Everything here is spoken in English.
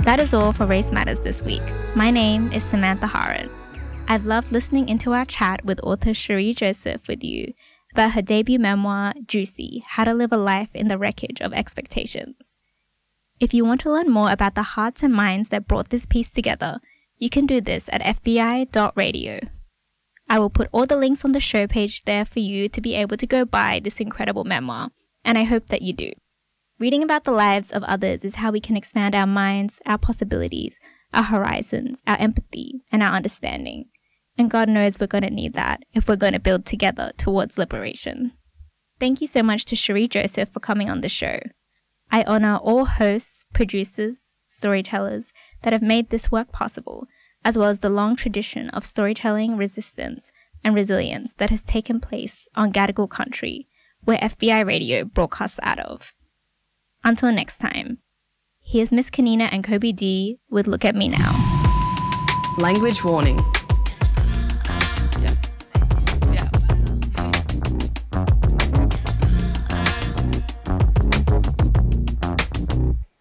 That is all for Race Matters this week. My name is Samantha Haran. I've loved listening into our chat with author Cherie Joseph with you about her debut memoir, Juicy: How to Live a Life in the Wreckage of Expectations. If you want to learn more about the hearts and minds that brought this piece together, you can do this at fbi.radio. I will put all the links on the show page there for you to be able to go buy this incredible memoir, and I hope that you do. Reading about the lives of others is how we can expand our minds, our possibilities, our horizons, our empathy, and our understanding. And God knows we're going to need that if we're going to build together towards liberation. Thank you so much to Cherie Joseph for coming on the show. I honor all hosts, producers, storytellers that have made this work possible, as well as the long tradition of storytelling resistance and resilience that has taken place on Gadigal country, where FBI Radio broadcasts out of. Until next time, here's Miss Kanina and Kobe D with Look at Me Now. Language warning.